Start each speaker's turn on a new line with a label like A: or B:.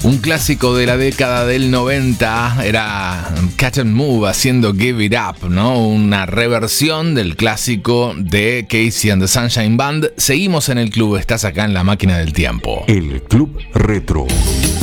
A: Un clásico de la década del 90 era Catch and Move haciendo Give It Up, ¿no? Una reversión del clásico de Casey and the Sunshine Band. Seguimos en el club, estás acá en la máquina del tiempo.
B: El Club Retro.